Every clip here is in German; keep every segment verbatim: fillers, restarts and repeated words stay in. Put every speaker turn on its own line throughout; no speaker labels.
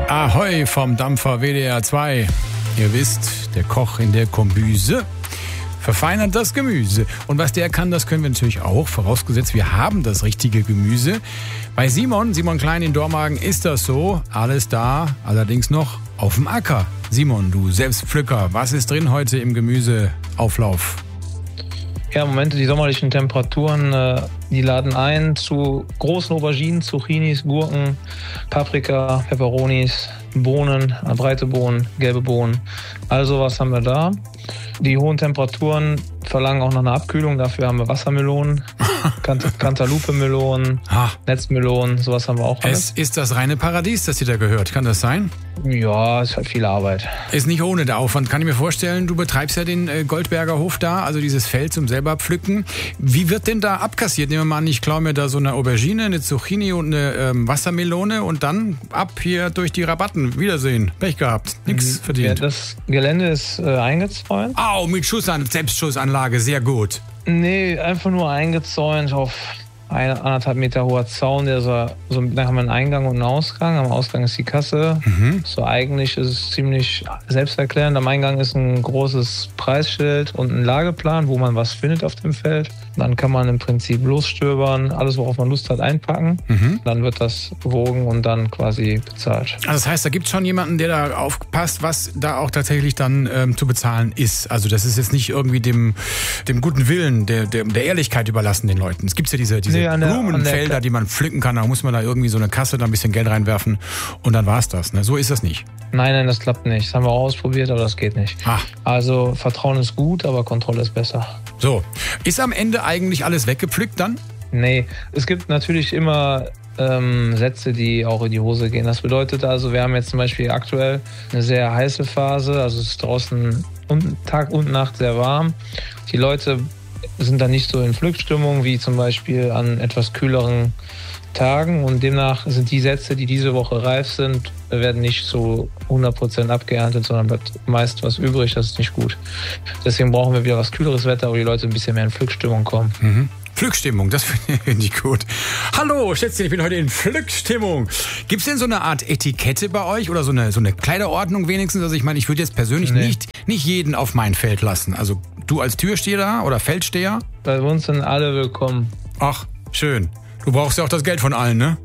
Ahoi vom Dampfer W D R zwei. Ihr wisst, der Koch in der Kombüse verfeinert das Gemüse. Und was der kann, das können wir natürlich auch, vorausgesetzt wir haben das richtige Gemüse. Bei Simon, Simon Klein in Dormagen ist das so. Alles da, allerdings noch auf dem Acker. Simon, du Selbstpflücker, was ist drin heute im Gemüseauflauf?
Ja, im Moment die sommerlichen Temperaturen, äh, die laden ein zu großen Auberginen, Zucchinis, Gurken, Paprika, Peperonis, Bohnen, äh, breite Bohnen, gelbe Bohnen. Also was haben wir da? Die hohen Temperaturen verlangen auch noch eine Abkühlung. Dafür haben wir Wassermelonen, Kant- Cantaloupe-Melonen, Netzmelonen, sowas haben wir auch alles.
Es ist das reine Paradies, das dir da gehört. Kann das sein?
Ja, ist halt viel Arbeit.
Ist nicht ohne der Aufwand, kann ich mir vorstellen. Du betreibst ja den äh, Goldberger Hof da, also dieses Feld zum selber pflücken. Wie wird denn da abkassiert? Nehmen wir mal an, ich klaue mir da so eine Aubergine, eine Zucchini und eine ähm, Wassermelone und dann ab hier durch die Rabatten. Wiedersehen. Pech gehabt. Nix verdient.
Ja, das Gelände ist äh, eingezäunt.
Au, mit Schussan- Selbstschussanlage, sehr gut.
Nee, einfach nur eingezäunt auf ein, anderthalb Meter hoher Zaun. Der so, so, da haben wir einen Eingang und einen Ausgang. Am Ausgang ist die Kasse. Mhm. So eigentlich ist es ziemlich selbsterklärend. Am Eingang ist ein großes Preisschild und ein Lageplan, wo man was findet auf dem Feld. Dann kann man im Prinzip losstöbern, alles, worauf man Lust hat, einpacken. Mhm. Dann wird das gewogen und dann quasi bezahlt.
Also das heißt, da gibt es schon jemanden, der da aufpasst, was da auch tatsächlich dann ähm, zu bezahlen ist. Also das ist jetzt nicht irgendwie dem, dem guten Willen, der, der, der Ehrlichkeit überlassen den Leuten. Es gibt ja diese, diese nee, der, Blumenfelder, die man pflücken kann. Da muss man da irgendwie so eine Kasse, da ein bisschen Geld reinwerfen und dann war's das. Ne? So ist das nicht.
Nein, nein, das klappt nicht. Das haben wir auch ausprobiert, aber das geht nicht. Ach. Also Vertrauen ist gut, aber Kontrolle ist besser.
So, ist am Ende eigentlich alles weggepflückt dann?
Nee, es gibt natürlich immer ähm, Sätze, die auch in die Hose gehen. Das bedeutet also, wir haben jetzt zum Beispiel aktuell eine sehr heiße Phase, also es ist draußen und, Tag und Nacht sehr warm. Die Leute sind dann nicht so in Pflückstimmung wie zum Beispiel an etwas kühleren Tagen und demnach sind die Sätze, die diese Woche reif sind, werden nicht zu hundert Prozent abgeerntet, sondern bleibt meist was übrig. Das ist nicht gut. Deswegen brauchen wir wieder was kühleres Wetter, wo die Leute ein bisschen mehr in Pflückstimmung kommen.
Mhm. Pflückstimmung, das finde ich gut. Hallo, Schätzchen, ich bin heute in Pflückstimmung. Gibt es denn so eine Art Etikette bei euch oder so eine, so eine Kleiderordnung wenigstens? Also ich meine, ich würde jetzt persönlich nee. nicht, nicht jeden auf mein Feld lassen. Also du als Türsteher da oder Feldsteher?
Bei uns sind alle willkommen.
Ach, schön. Du brauchst ja auch das Geld von allen, ne?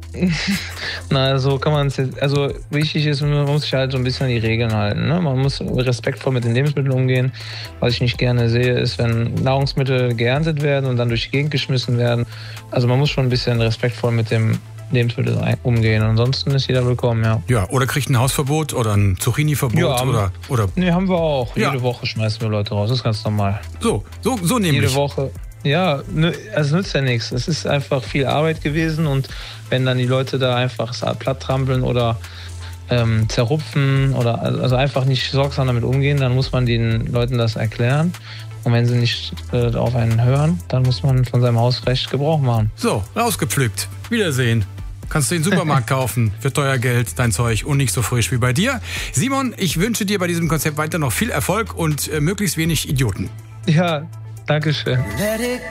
Na, so kann man es jetzt. Also wichtig ist, man muss sich halt so ein bisschen an die Regeln halten. Ne? Man muss respektvoll mit den Lebensmitteln umgehen. Was ich nicht gerne sehe, ist, wenn Nahrungsmittel geerntet werden und dann durch die Gegend geschmissen werden. Also man muss schon ein bisschen respektvoll mit dem Lebensmittel umgehen. Ansonsten ist jeder willkommen, ja.
Ja, oder kriegt ein Hausverbot oder ein Zucchini-Verbot
ja,
oder, oder.
Nee, haben wir auch.
Ja.
Jede Woche schmeißen wir Leute raus. Das ist ganz normal.
So, so, so nämlich.
Jede Woche. Ja, es nützt ja nichts. Es ist einfach viel Arbeit gewesen und wenn dann die Leute da einfach platt trampeln oder ähm, zerrupfen oder also einfach nicht sorgsam damit umgehen, dann muss man den Leuten das erklären. Und wenn sie nicht äh, auf einen hören, dann muss man von seinem Hausrecht Gebrauch machen.
So, rausgepflückt. Wiedersehen. Kannst du den Supermarkt kaufen für teuer Geld, dein Zeug und nicht so frisch wie bei dir. Simon, ich wünsche dir bei diesem Konzept weiter noch viel Erfolg und äh, möglichst wenig Idioten.
Ja, Dankeschön.
Let it